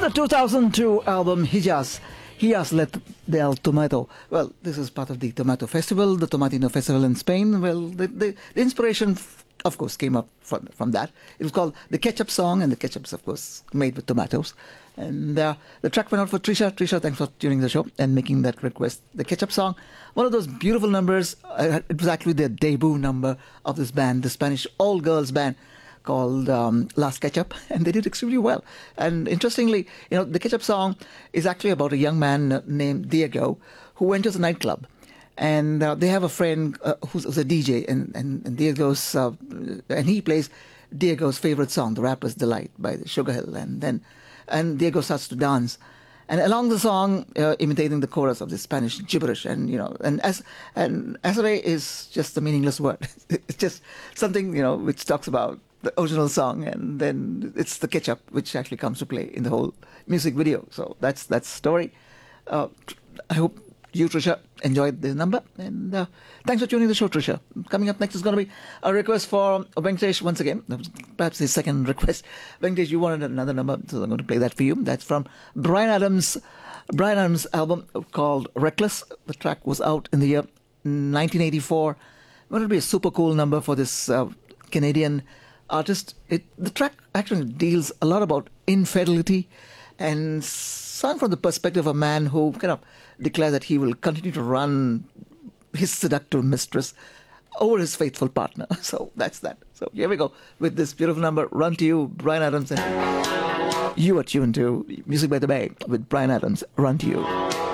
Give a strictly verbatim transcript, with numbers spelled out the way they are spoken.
the two thousand two album Hijas, Hijas Let del Tomato. Well, this is part of the Tomato Festival, the Tomatino Festival in Spain. Well, the, the, the inspiration, of course, came up from, from that. It was called the Ketchup Song, and the ketchup's, of course, made with tomatoes. And uh, the track went out for Trisha. Trisha, thanks for tuning the show and making that request. The Ketchup Song, one of those beautiful numbers. Uh, it was actually the debut number of this band, the Spanish all-girls band called um, Las Ketchup, and they did extremely well. And interestingly, you know, the Ketchup Song is actually about a young man named Diego who enters a nightclub. And uh, they have a friend uh, who's, who's a D J, and, and, and Diego's, uh, and he plays Diego's favorite song, The Rapper's Delight by Sugar Hill. And then and Diego starts to dance. And along the song, uh, imitating the chorus of the Spanish gibberish, and you know, and as and Azare is just a meaningless word. It's just something, you know, which talks about the original song, and then it's the ketchup which actually comes to play in the whole music video. So that's that's the story. Uh, I hope you, Trisha, enjoyed the number, and uh, thanks for tuning the show, Trisha. Coming up next is going to be a request for Venkatesh once again. That was perhaps his second request. Venkatesh, you wanted another number, so I'm going to play that for you. That's from Bryan Adams, Bryan Adams' album called Reckless. The track was out in the year nineteen eighty-four. Going to be a super cool number for this uh, Canadian artist. It the track actually deals a lot about infidelity, and sung from the perspective of a man who kind of declares that he will continue to run his seductive mistress over his faithful partner. So that's that. So here we go with this beautiful number, Run to You, Bryan Adams. And you are tuned to Music by the Bay with Bryan Adams, Run to You.